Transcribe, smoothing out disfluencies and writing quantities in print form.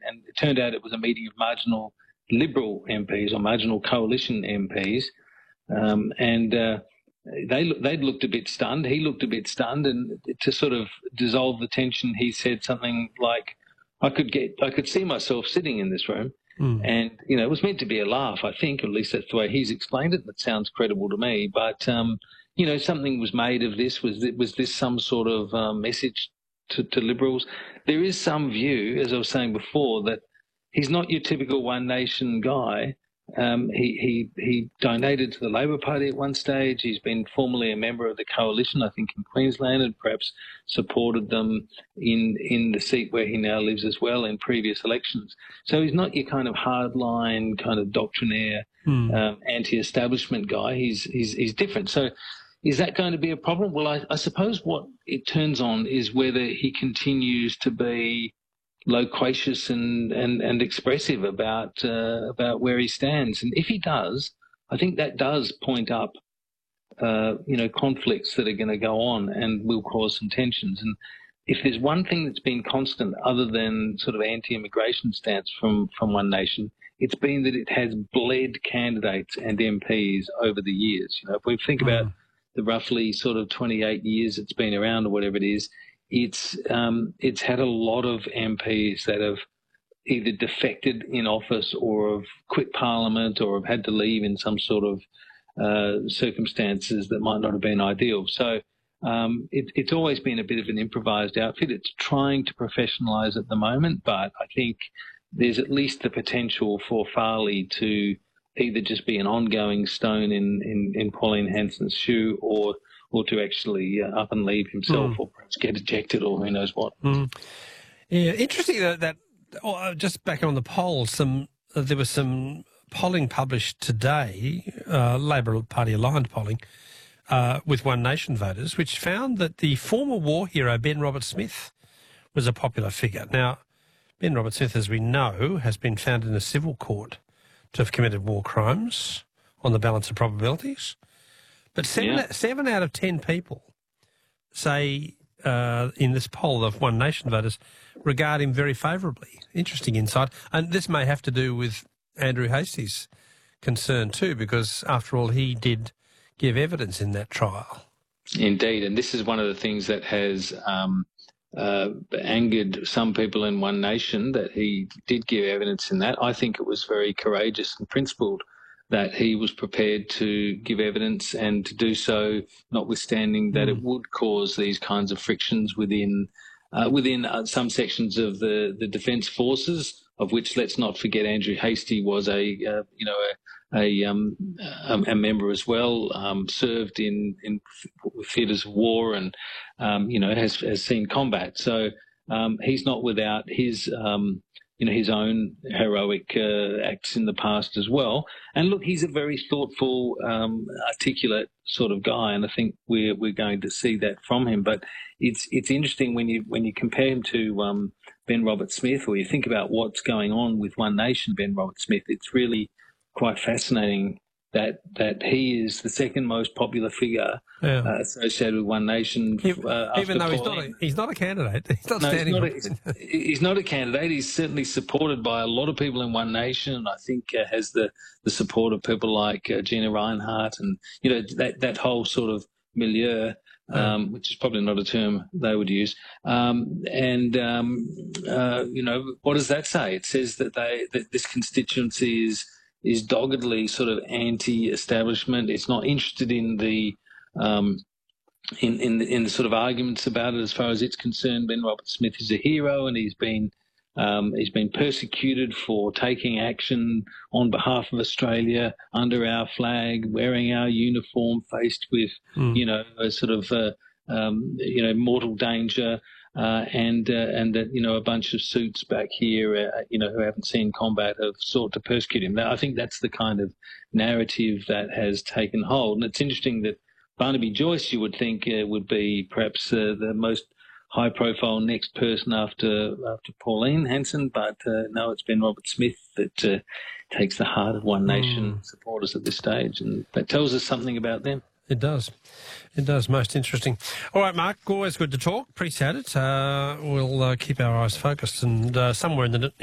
and it turned out it was a meeting of marginal Liberal MPs or marginal coalition MPs, and they'd looked a bit stunned. He looked a bit stunned, and to sort of dissolve the tension, he said something like, "I could see myself sitting in this room." And, it was meant to be a laugh, I think, at least that's the way he's explained it. That sounds credible to me. But, something was made of this. Was this some sort of message to Liberals? There is some view, as I was saying before, that he's not your typical One Nation guy. He donated to the Labor Party at one stage. He's been formerly a member of the coalition, I think, in Queensland, and perhaps supported them in the seat where he now lives as well in previous elections. So he's not your kind of hardline, kind of doctrinaire, anti-establishment guy. He's different. So is that going to be a problem? Well, I suppose what it turns on is whether he continues to be loquacious and expressive about where he stands, and if he does, I think that does point up conflicts that are going to go on and will cause some tensions. And if there's one thing that's been constant other than sort of anti-immigration stance from One Nation, it's been that it has bled candidates and MPs over the years. If we think about the roughly sort of 28 years it's been around or whatever it is, it's had a lot of MPs that have either defected in office or have quit Parliament or have had to leave in some sort of circumstances that might not have been ideal. So it's always been a bit of an improvised outfit. It's trying to professionalise at the moment, but I think there's at least the potential for Farley to either just be an ongoing stone in Pauline Hanson's shoe or to actually up and leave himself or perhaps get ejected or who knows what. Yeah, interesting that just back on the polls, there was some polling published today, Labor Party aligned polling, with One Nation voters, which found that the former war hero Ben Roberts-Smith was a popular figure. Now, Ben Roberts-Smith, as we know, has been found in a civil court to have committed war crimes on the balance of probabilities. But 7 out of 10 people say in this poll of One Nation voters regard him very favourably. Interesting insight. And this may have to do with Andrew Hastie's concern too, because after all, he did give evidence in that trial. Indeed, and this is one of the things that has angered some people in One Nation, that he did give evidence in that. I think it was very courageous and principled that he was prepared to give evidence and to do so, notwithstanding that it would cause these kinds of frictions within some sections of the Defence Forces, of which, let's not forget, Andrew Hastie was a member as well, served in theatres of war and has seen combat. So he's not without his his own heroic acts in the past as well. And look, he's a very thoughtful, articulate sort of guy, and I think we're going to see that from him. But it's interesting when you compare him to Ben Roberts-Smith, or you think about what's going on with One Nation, Ben Roberts-Smith. It's really quite fascinating that he is the second most popular figure associated with One Nation. Even though he's not a candidate. He's not a candidate. He's certainly supported by a lot of people in One Nation, and I think has the support of people like Gina Rinehart and that whole sort of milieu, which is probably not a term they would use. What does that say? It says that this constituency is doggedly sort of anti-establishment. It's not interested in the in the sort of arguments about it as far as it's concerned. Ben Roberts-Smith is a hero, and he's been persecuted for taking action on behalf of Australia under our flag, wearing our uniform, faced with a sort of mortal danger. And that a bunch of suits back here, who haven't seen combat have sought to persecute him. Now, I think that's the kind of narrative that has taken hold. And it's interesting that Barnaby Joyce, you would think, would be perhaps the most high-profile next person after Pauline Hanson, but no, it's Ben Roberts-Smith that takes the heart of One Nation supporters at this stage, and that tells us something about them. It does. It does. Most interesting. All right, Mark, always good to talk. Appreciate it. We'll keep our eyes focused, and somewhere in the